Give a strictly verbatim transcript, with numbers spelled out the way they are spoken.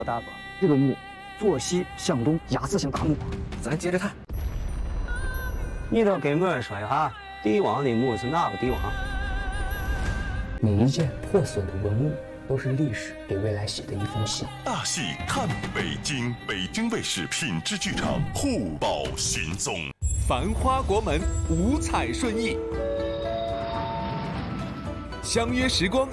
大哥，这个墓坐西向东，鸭子像大墓。 咱接着看。 你倒给我说一下，帝王的墓是哪个帝王？ 每一件破损的文物都是历史给未来写的一封信。 大戏看北京，北京卫视品质剧场互保行踪， 繁花国门，五彩顺意，相约时光